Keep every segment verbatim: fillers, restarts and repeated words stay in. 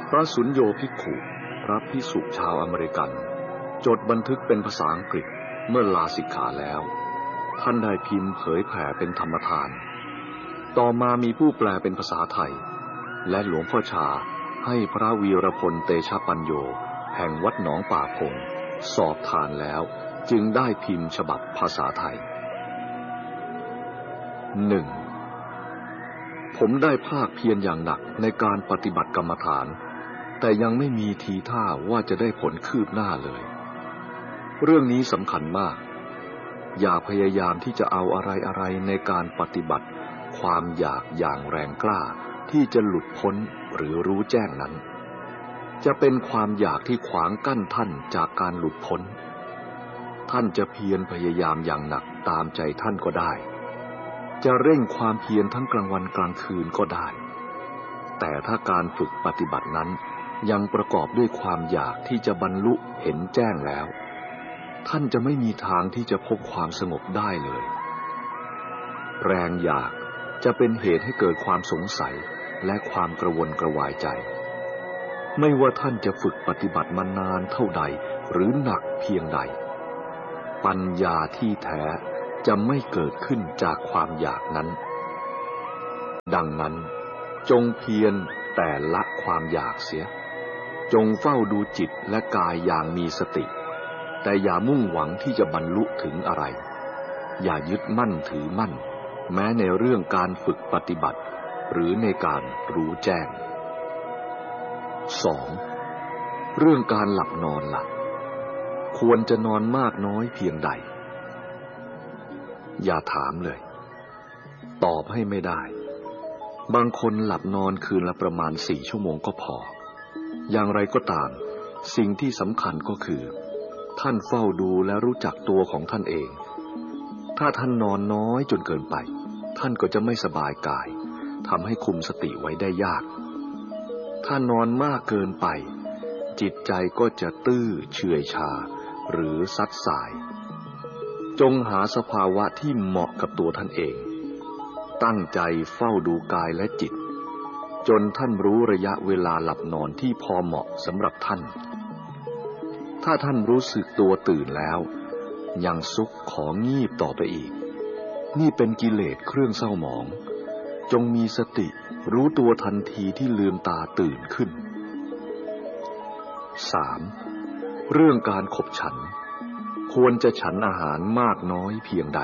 พระสุญโญภิกขุพระภิกษุชาวอเมริกันจดบันทึกเป็นภาษาอังกฤษเมื่อลาสิกขาแล้วท่านได้พิมพ์เผยแผ่เป็นธรรมทานต่อมามีผู้แปลเป็นภาษาไทยและหลวงพ่อชาให้พระวีรพลเตชะปัญโยแห่งวัดหนองป่าพงสอบทานแล้วจึงได้พิมพ์ฉบับภาษาไทย หนึ่ง ผมได้ภาคเพียรอย่างหนักในการปฏิบัติกรรมฐานแต่ยังไม่มีทีท่าว่าจะได้ผลคืบหน้าเลยเรื่องนี้สำคัญมากอย่าพยายามที่จะเอาอะไรๆในการปฏิบัติความอยากอย่างแรงกล้าที่จะหลุดพ้นหรือรู้แจ้งนั้นจะเป็นความอยากที่ขวางกั้นท่านจากการหลุดพ้นท่านจะเพียรพยายามอย่างหนักตามใจท่านก็ได้จะเร่งความเพียรทั้งกลางวันกลางคืนก็ได้แต่ถ้าการฝึกปฏิบัตินั้นยังประกอบด้วยความอยากที่จะบรรลุเห็นแจ้งแล้วท่านจะไม่มีทางที่จะพบความสงบได้เลยแรงอยากจะเป็นเหตุให้เกิดความสงสัยและความกระวนกระวายใจไม่ว่าท่านจะฝึกปฏิบัติมานานเท่าใดหรือหนักเพียงใดปัญญาที่แท้จะไม่เกิดขึ้นจากความอยากนั้นดังนั้นจงเพียรแต่ละความอยากเสียจงเฝ้าดูจิตและกายอย่างมีสติแต่อย่ามุ่งหวังที่จะบรรลุถึงอะไรอย่ายึดมั่นถือมั่นแม้ในเรื่องการฝึกปฏิบัติหรือในการรู้แจ้ง สอง เรื่องการหลับนอนล่ะควรจะนอนมากน้อยเพียงใดอย่าถามเลยตอบให้ไม่ได้บางคนหลับนอนคืนละประมาณสี่ชั่วโมงก็พออย่างไรก็ตามสิ่งที่สำคัญก็คือท่านเฝ้าดูและรู้จักตัวของท่านเองถ้าท่านนอนน้อยจนเกินไปท่านก็จะไม่สบายกายทำให้คุมสติไว้ได้ยากถ้านอนมากเกินไปจิตใจก็จะตื้อเฉื่อยชาหรือซัดสายจงหาสภาวะที่เหมาะกับตัวท่านเองตั้งใจเฝ้าดูกายและจิตจนท่านรู้ระยะเวลาหลับนอนที่พอเหมาะสำหรับท่านถ้าท่านรู้สึกตัวตื่นแล้วยังซุกของงีบต่อไปอีกนี่เป็นกิเลสเครื่องเศร้าหมองจงมีสติรู้ตัวทันทีที่ลืมตาตื่นขึ้น สาม เรื่องการขบฉันควรจะฉันอาหารมากน้อยเพียงใด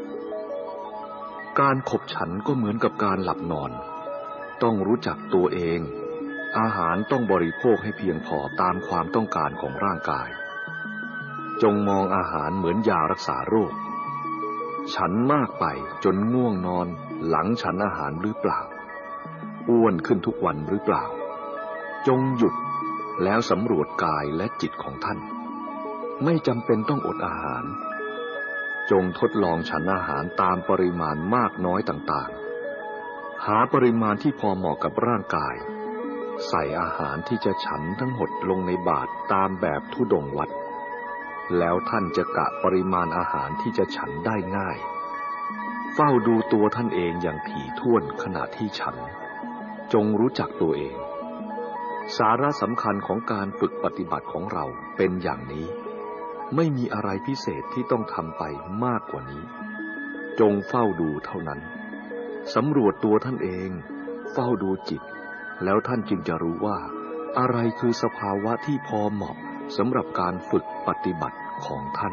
การขบฉันก็เหมือนกับการหลับนอนต้องรู้จักตัวเองอาหารต้องบริโภคให้เพียงพอตามความต้องการของร่างกายจงมองอาหารเหมือนยารักษาโรคฉันมากไปจนง่วงนอนหลังฉันอาหารหรือเปล่าอ้วนขึ้นทุกวันหรือเปล่าจงหยุดแล้วสำรวจกายและจิตของท่านไม่จำเป็นต้องอดอาหารจงทดลองฉันอาหารตามปริมาณมากน้อยต่างๆหาปริมาณที่พอเหมาะกับร่างกายใส่อาหารที่จะฉันทั้งหมดลงในบาตรตามแบบธุดงค์วัดแล้วท่านจะกะปริมาณอาหารที่จะฉันได้ง่ายเฝ้าดูตัวท่านเองอย่างถี่ถ้วนขณะที่ฉันจงรู้จักตัวเองสาระสำคัญของการฝึกปฏิบัติของเราเป็นอย่างนี้ไม่มีอะไรพิเศษที่ต้องทำไปมากกว่านี้จงเฝ้าดูเท่านั้นสำรวจตัวท่านเองเฝ้าดูจิตแล้วท่านจึงจะรู้ว่าอะไรคือสภาวะที่พอเหมาะสำหรับการฝึกปฏิบัติของท่าน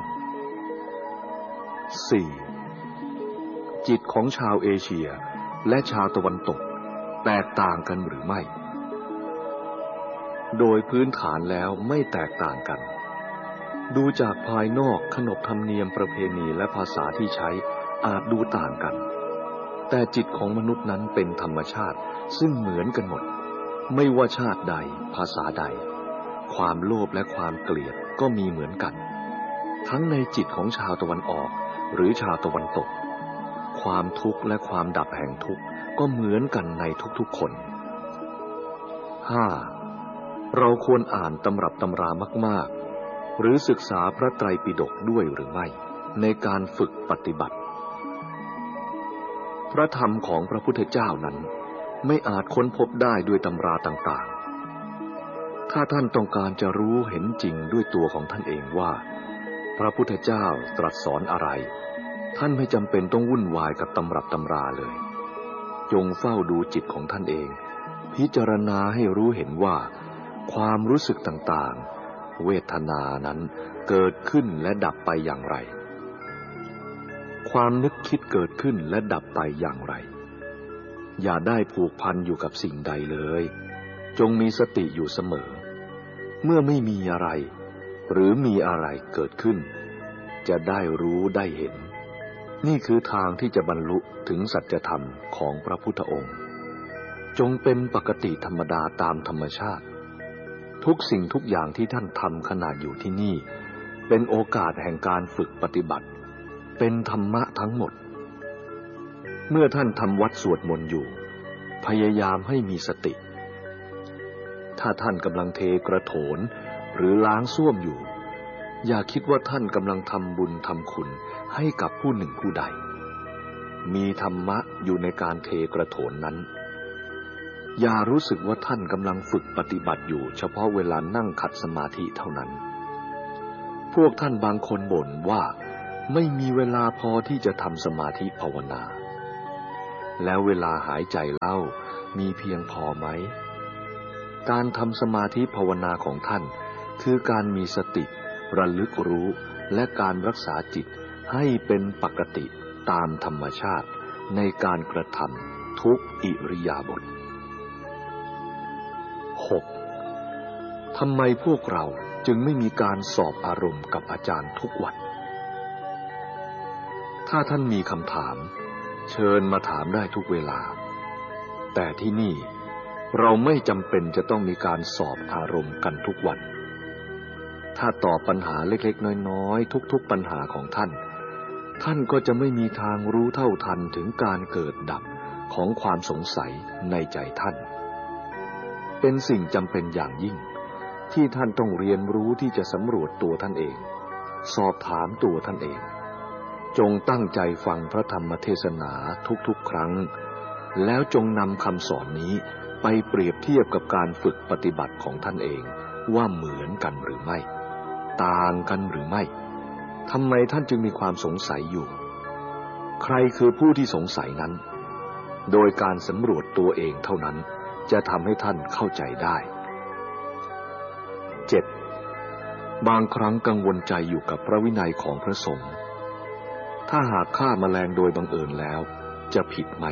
สี่ จิตของชาวเอเชียและชาวตะวันตกแตกต่างกันหรือไม่โดยพื้นฐานแล้วไม่แตกต่างกันดูจากภายนอกขนบธรรมเนียมประเพณีและภาษาที่ใช้อาจดูต่างกันแต่จิตของมนุษย์นั้นเป็นธรรมชาติซึ่งเหมือนกันหมดไม่ว่าชาติใดภาษาใดความโลภและความเกลียดก็มีเหมือนกันทั้งในจิตของชาวตะวันออกหรือชาวตะวันตกความทุกข์และความดับแห่งทุกข์ก็เหมือนกันในทุกๆคน ห้า เราควรอ่านตำรับตำรามากๆหรือศึกษาพระไตรปิฎกด้วยหรือไม่ในการฝึกปฏิบัติพระธรรมของพระพุทธเจ้านั้นไม่อาจค้นพบได้ด้วยตำราต่างๆถ้าท่านต้องการจะรู้เห็นจริงด้วยตัวของท่านเองว่าพระพุทธเจ้าตรัสสอนอะไรท่านไม่จำเป็นต้องวุ่นวายกับตำรับตำราเลยจงเฝ้าดูจิตของท่านเองพิจารณาให้รู้เห็นว่าความรู้สึกต่างๆเวทนานั้นเกิดขึ้นและดับไปอย่างไรความนึกคิดเกิดขึ้นและดับไปอย่างไรอย่าได้ผูกพันอยู่กับสิ่งใดเลยจงมีสติอยู่เสมอเมื่อไม่มีอะไรหรือมีอะไรเกิดขึ้นจะได้รู้ได้เห็นนี่คือทางที่จะบรรลุถึงสัจธรรมของพระพุทธองค์จงเป็นปกติธรรมดาตามธรรมชาติทุกสิ่งทุกอย่างที่ท่านทำขณะอยู่ที่นี่เป็นโอกาสแห่งการฝึกปฏิบัติเป็นธรรมะทั้งหมดเมื่อท่านทำวัดสวดมนต์อยู่พยายามให้มีสติถ้าท่านกำลังเทกระโถนหรือล้างส้วมอยู่อย่าคิดว่าท่านกำลังทำบุญทำคุณให้กับผู้หนึ่งผู้ใดมีธรรมะอยู่ในการเทกระโถนนั้นอย่ารู้สึกว่าท่านกำลังฝึกปฏิบัติอยู่เฉพาะเวลานั่งขัดสมาธิเท่านั้นพวกท่านบางคนบ่นว่าไม่มีเวลาพอที่จะทำสมาธิภาวนาแล้วเวลาหายใจเล่ามีเพียงพอไหมการทำสมาธิภาวนาของท่านคือการมีสติระลึกรู้และการรักษาจิตให้เป็นปกติตามธรรมชาติในการกระทำทุกอิริยาบถ หก. ทำไมพวกเราจึงไม่มีการสอบอารมณ์กับอาจารย์ทุกวันถ้าท่านมีคำถามเชิญมาถามได้ทุกเวลาแต่ที่นี่เราไม่จำเป็นจะต้องมีการสอบอารมณ์กันทุกวันถ้าตอบปัญหาเล็กๆน้อยๆทุกๆปัญหาของท่านท่านก็จะไม่มีทางรู้เท่าทันถึงการเกิดดับของความสงสัยในใจท่านเป็นสิ่งจำเป็นอย่างยิ่งที่ท่านต้องเรียนรู้ที่จะสำรวจตัวท่านเองสอบถามตัวท่านเองจงตั้งใจฟังพระธรรมเทศนาทุกๆครั้งแล้วจงนำคำสอนนี้ไปเปรียบเทียบกับการฝึกปฏิบัติของท่านเองว่าเหมือนกันหรือไม่ต่างกันหรือไม่ทำไมท่านจึงมีความสงสัยอยู่ใครคือผู้ที่สงสัยนั้นโดยการสำรวจตัวเองเท่านั้นจะทำให้ท่านเข้าใจได้ เจ็ด. บางครั้งกังวลใจอยู่กับพระวินัยของพระสงฆ์ถ้าหากฆ่าแมลงโดยบังเอิญแล้วจะผิดไหม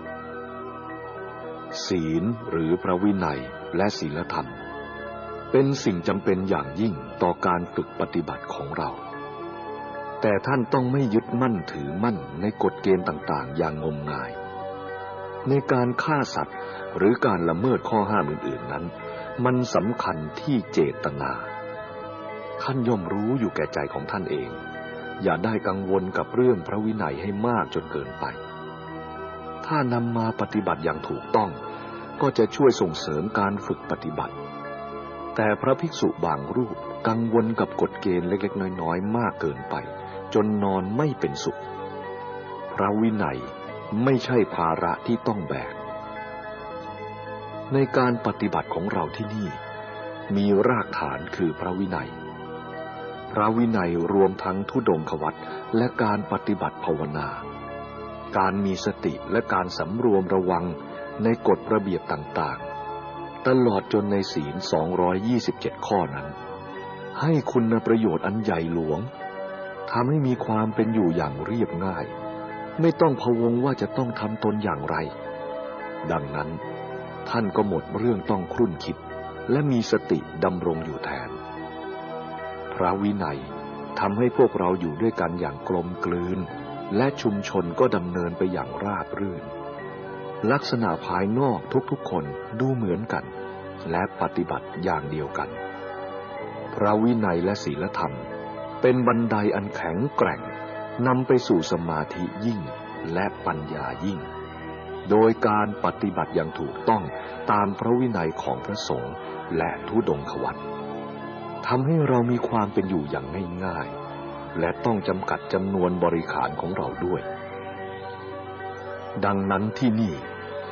ศีลหรือพระวินัยและศีลธรรมเป็นสิ่งจำเป็นอย่างยิ่งต่อการฝึกปฏิบัติของเราแต่ท่านต้องไม่ยึดมั่นถือมั่นในกฎเกณฑ์ต่างๆอย่างงมงายในการฆ่าสัตว์หรือการละเมิดข้อห้ามอื่นๆนั้นมันสำคัญที่เจตนาท่านย่อมรู้อยู่แก่ใจของท่านเองอย่าได้กังวลกับเรื่องพระวินัยให้มากจนเกินไปถ้านำมาปฏิบัติอย่างถูกต้องก็จะช่วยส่งเสริมการฝึกปฏิบัติแต่พระภิกษุบางรูปกังวลกับกฎเกณฑ์เล็กๆน้อยๆมากเกินไปจนนอนไม่เป็นสุขพระวินัยไม่ใช่ภาระที่ต้องแบกในการปฏิบัติของเราที่นี่มีรากฐานคือพระวินัยพระวินัยรวมทั้งธุดงควัตรและการปฏิบัติภาวนาการมีสติและการสำรวมระวังในกฎระเบียบต่างๆตลอดจนในศีลสองร้อยยี่สิบเจ็ดข้อนั้นให้คุณประโยชน์อันใหญ่หลวงทำให้มีความเป็นอยู่อย่างเรียบง่ายไม่ต้องพะวงว่าจะต้องทำตนอย่างไรดังนั้นท่านก็หมดเรื่องต้องครุ่นคิดและมีสติดำรงอยู่แทนพระวินัยทำให้พวกเราอยู่ด้วยกันอย่างกลมกลืนและชุมชนก็ดำเนินไปอย่างราบรื่นลักษณะภายนอกทุกๆคนดูเหมือนกันและปฏิบัติอย่างเดียวกันพระวินัยและศีลธรรมเป็นบันไดอันแข็งแกร่งนำไปสู่สมาธิยิ่งและปัญญายิ่งโดยการปฏิบัติอย่างถูกต้องตามพระวินัยของพระสงฆ์และธุดงควัตรทำให้เรามีความเป็นอยู่อย่างง่ายๆและต้องจำกัดจำนวนบริขารของเราด้วยดังนั้นที่นี่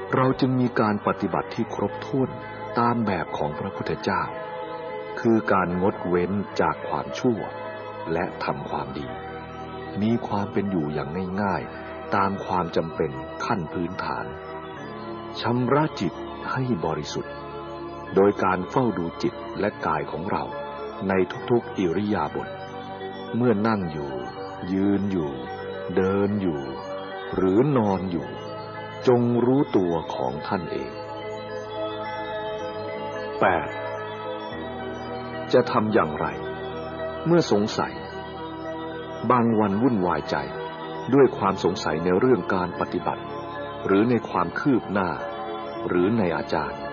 เราจึงมีการปฏิบัติที่ครบถ้วนตามแบบของพระพุทธเจ้าคือการงดเว้นจากความชั่วและทำความดีมีความเป็นอยู่อย่างง่ายๆตามความจำเป็นขั้นพื้นฐานชำระจิตให้บริสุทธิ์โดยการเฝ้าดูจิตและกายของเราในทุกๆอิริยาบถเมื่อนั่งอยู่ยืนอยู่เดินอยู่หรือนอนอยู่จงรู้ตัวของท่านเอง แปด จะทำอย่างไรเมื่อสงสัยบางวันวุ่นวายใจด้วยความสงสัยในเรื่องการปฏิบัติหรือในความคืบหน้าหรือในอาจารย์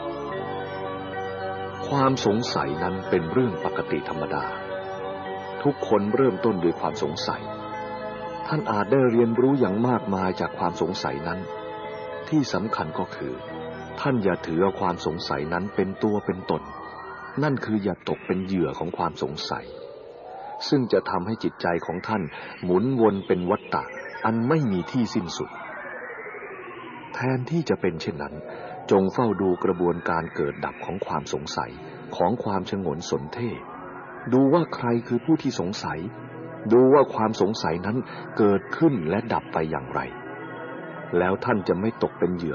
ความสงสัยนั้นเป็นเรื่องปกติธรรมดาทุกคนเริ่มต้นด้วยความสงสัยท่านอาจได้เรียนรู้อย่างมากมายจากความสงสัยนั้นที่สำคัญก็คือท่านอย่าถือเอาความสงสัยนั้นเป็นตัวเป็นตนนั่นคืออย่าตกเป็นเหยื่อของความสงสัยซึ่งจะทำให้จิตใจของท่านหมุนวนเป็นวัฏฏะอันไม่มีที่สิ้นสุดแทนที่จะเป็นเช่นนั้นจงเฝ้าดูกระบวนการเกิดดับของความสงสัยของความฉงนสนเท่ดูว่าใครคือผู้ที่สงสัยดูว่าความสงสัยนั้นเกิดขึ้นและดับไปอย่างไรแล้วท่านจะไม่ตกเป็นเหยื่อ